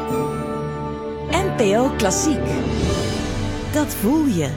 NPO Klassiek. Dat voel je.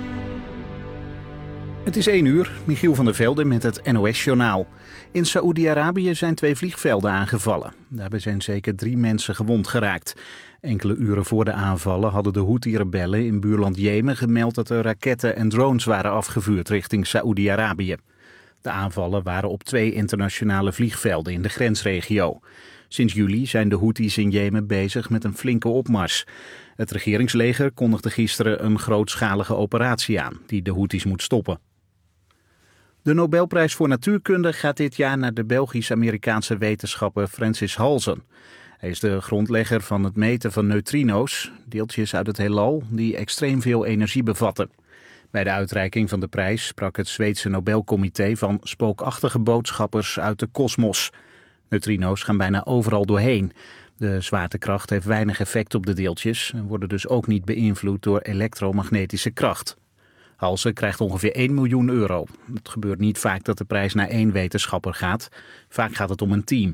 Het is 1 uur, Michiel van der Velde met het NOS-journaal. In Saoedi-Arabië zijn 2 vliegvelden aangevallen. Daarbij zijn zeker 3 mensen gewond geraakt. Enkele uren voor de aanvallen hadden de Houthi-rebellen in buurland Jemen gemeld dat er raketten en drones waren afgevuurd richting Saoedi-Arabië. De aanvallen waren op 2 internationale vliegvelden in de grensregio. Sinds juli zijn de Houthis in Jemen bezig met een flinke opmars. Het regeringsleger kondigde gisteren een grootschalige operatie aan die de Houthis moet stoppen. De Nobelprijs voor natuurkunde gaat dit jaar naar de Belgisch-Amerikaanse wetenschapper Francis Halzen. Hij is de grondlegger van het meten van neutrino's, deeltjes uit het heelal die extreem veel energie bevatten. Bij de uitreiking van de prijs sprak het Zweedse Nobelcomité van spookachtige boodschappers uit de kosmos. Neutrino's gaan bijna overal doorheen. De zwaartekracht heeft weinig effect op de deeltjes en worden dus ook niet beïnvloed door elektromagnetische kracht. Halzen krijgt ongeveer 1 miljoen euro. Het gebeurt niet vaak dat de prijs naar 1 wetenschapper gaat. Vaak gaat het om een team.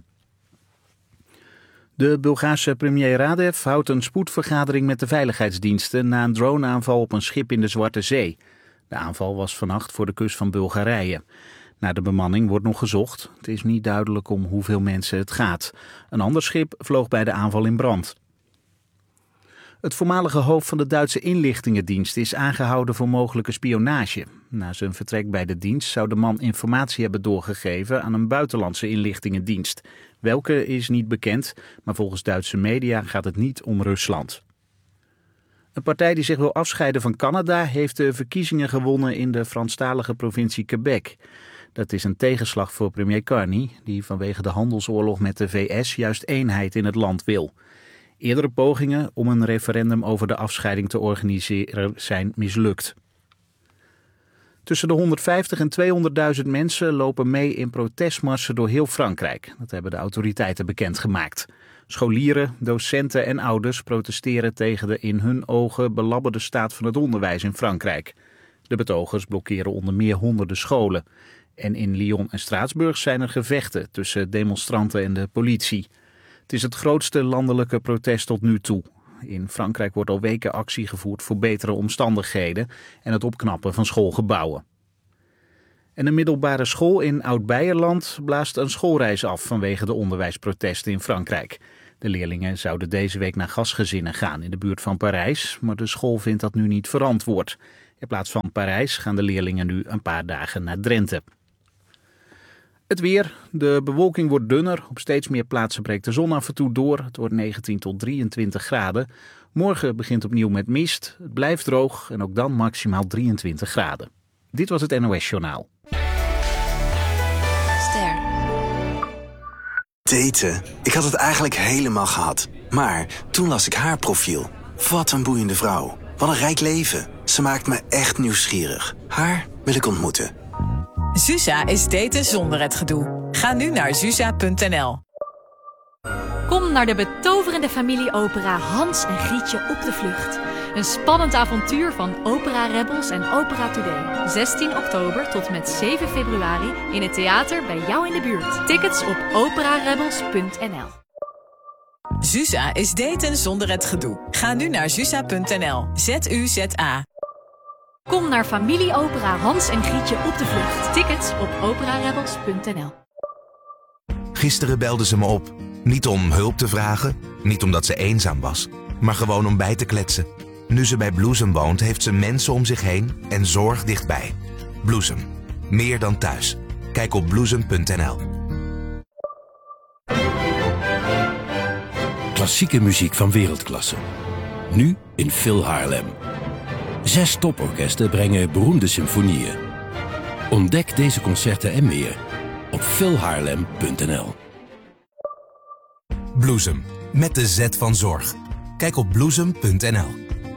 De Bulgaarse premier Radev houdt een spoedvergadering met de veiligheidsdiensten na een droneaanval op een schip in de Zwarte Zee. De aanval was vannacht voor de kust van Bulgarije. Naar de bemanning wordt nog gezocht. Het is niet duidelijk om hoeveel mensen het gaat. Een ander schip vloog bij de aanval in brand. Het voormalige hoofd van de Duitse inlichtingendienst is aangehouden voor mogelijke spionage. Na zijn vertrek bij de dienst zou de man informatie hebben doorgegeven aan een buitenlandse inlichtingendienst. Welke is niet bekend, maar volgens Duitse media gaat het niet om Rusland. Een partij die zich wil afscheiden van Canada heeft de verkiezingen gewonnen in de Franstalige provincie Quebec. Dat is een tegenslag voor premier Carney, die vanwege de handelsoorlog met de VS juist eenheid in het land wil. Eerdere pogingen om een referendum over de afscheiding te organiseren zijn mislukt. Tussen de 150 en 200.000 mensen lopen mee in protestmarsen door heel Frankrijk. Dat hebben de autoriteiten bekendgemaakt. Scholieren, docenten en ouders protesteren tegen de in hun ogen belabberde staat van het onderwijs in Frankrijk. De betogers blokkeren onder meer honderden scholen. En in Lyon en Straatsburg zijn er gevechten tussen demonstranten en de politie. Het is het grootste landelijke protest tot nu toe. In Frankrijk wordt al weken actie gevoerd voor betere omstandigheden en het opknappen van schoolgebouwen. En een middelbare school in Oud-Beierland blaast een schoolreis af vanwege de onderwijsprotesten in Frankrijk. De leerlingen zouden deze week naar gastgezinnen gaan in de buurt van Parijs, maar de school vindt dat nu niet verantwoord. In plaats van Parijs gaan de leerlingen nu een paar dagen naar Drenthe. Het weer. De bewolking wordt dunner. Op steeds meer plaatsen breekt de zon af en toe door. Het wordt 19 tot 23 graden. Morgen begint opnieuw met mist. Het blijft droog en ook dan maximaal 23 graden. Dit was het NOS Journaal. Ster. Daten. Ik had het eigenlijk helemaal gehad. Maar toen las ik haar profiel. Wat een boeiende vrouw. Wat een rijk leven. Ze maakt me echt nieuwsgierig. Haar wil ik ontmoeten. Zuza is daten zonder het gedoe. Ga nu naar zuza.nl. Kom naar de betoverende familieopera Hans en Grietje op de vlucht. Een spannend avontuur van Opera Rebels en Opera Today. 16 oktober tot met 7 februari in het theater bij jou in de buurt. Tickets op operarebels.nl. Zuza is daten zonder het gedoe. Ga nu naar zuza.nl. ZUZA. Kom naar familieopera Hans en Grietje op de vlucht. Tickets op operarebels.nl. Gisteren belde ze me op. Niet om hulp te vragen, niet omdat ze eenzaam was, maar gewoon om bij te kletsen. Nu ze bij Bloesem woont, heeft ze mensen om zich heen en zorg dichtbij. Bloesem. Meer dan thuis. Kijk op bloesem.nl. Klassieke muziek van wereldklasse. Nu in Phil Haarlem. 6 toporkesten brengen beroemde symfonieën. Ontdek deze concerten en meer op philhaarlem.nl. Bloesem. Met de Z van zorg. Kijk op bloesem.nl.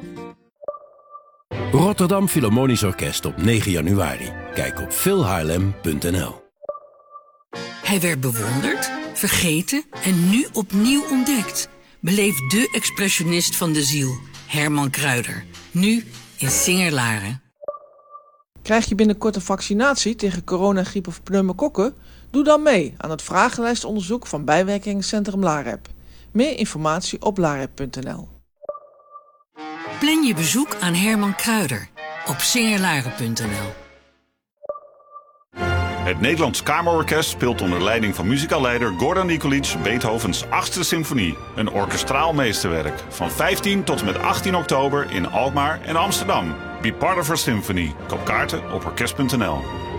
Rotterdam Philharmonisch Orkest op 9 januari. Kijk op philhaarlem.nl. Hij werd bewonderd, vergeten en nu opnieuw ontdekt. Beleef de expressionist van de ziel, Herman Kruijder. Nu in Singer-Laren. Krijg je binnenkort een vaccinatie tegen corona, griep of pneumokokken? Doe dan mee aan het vragenlijstonderzoek van bijwerkingencentrum LAREP. Meer informatie op laren.nl. Plan je bezoek aan Herman Kruider op singerlaren.nl. Het Nederlands Kamerorkest speelt onder leiding van muzikaalleider Gordon Nikolic Beethovens 8e symfonie. Een orkestraal meesterwerk. Van 15 tot en met 18 oktober in Alkmaar en Amsterdam. Be part of our symphony. Koop kaarten op orkest.nl.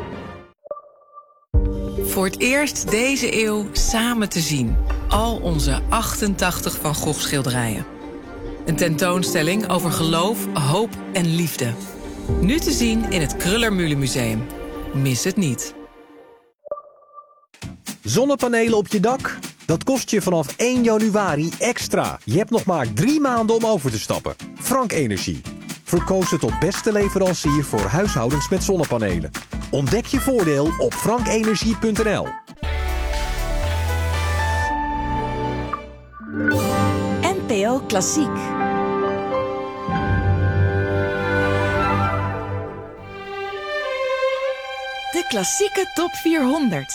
Voor het eerst deze eeuw samen te zien. Al onze 88 Van Gogh schilderijen. Een tentoonstelling over geloof, hoop en liefde. Nu te zien in het Kröller-Mühle Museum. Mis het niet. Zonnepanelen op je dak? Dat kost je vanaf 1 januari extra. Je hebt nog maar 3 maanden om over te stappen. Frank Energie. Verkozen tot beste leverancier voor huishoudens met zonnepanelen. Ontdek je voordeel op frankenergie.nl. NPO Klassiek. De klassieke top 400.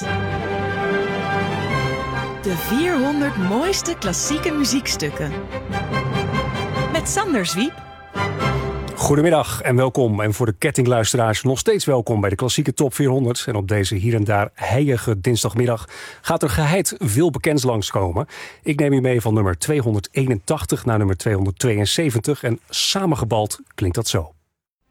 De 400 mooiste klassieke muziekstukken. Met Sander Zwiep. Goedemiddag en welkom. En voor de kettingluisteraars nog steeds welkom bij de klassieke top 400. En op deze hier en daar heilige dinsdagmiddag gaat er geheid veel bekends langskomen. Ik neem u mee van nummer 281 naar nummer 272 en samengebald klinkt dat zo.